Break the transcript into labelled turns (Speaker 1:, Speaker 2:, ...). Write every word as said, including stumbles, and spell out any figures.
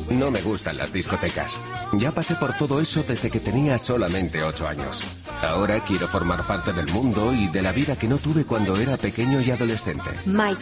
Speaker 1: No me gustan las discotecas. Ya pasé por todo eso desde que tenía solamente ocho años. Ahora quiero formar parte del mundo y de la vida que no tuve cuando era pequeño y adolescente.
Speaker 2: Mike